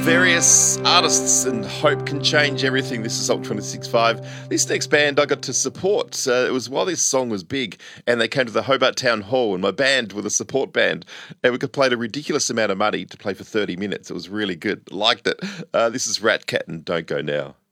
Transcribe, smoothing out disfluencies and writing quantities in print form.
various artists, and hope can change everything. This is Alt 26.5. This next band I got to support. It was while this song was big, and they came to the Hobart Town Hall, and my band were the support band, and we could play a ridiculous amount of money to play for 30 minutes. It was really good. Liked it. This is Rat Cat and Don't Go Now.